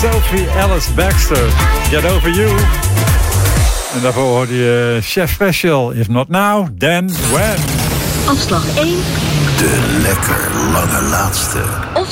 Sophie Ellis Bextor, Get Over You. En daarvoor hoorde je Chef Special, If Not Now, Then When. Afslag 1. De lekker lange laatste. Of